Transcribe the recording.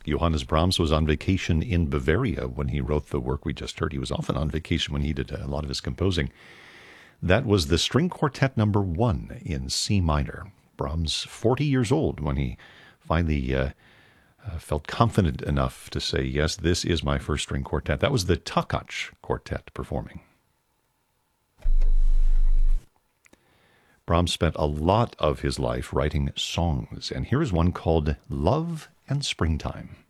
Johannes Brahms was on vacation in Bavaria when he wrote the work we just heard. He was often on vacation when he did a lot of his composing. That was the String Quartet number 1 in C minor. Brahms, 40 years old when he finally felt confident enough to say, yes, this is my first string quartet. That was the Takács Quartet performing. Brahms spent a lot of his life writing songs, and here is one called Love and Springtime.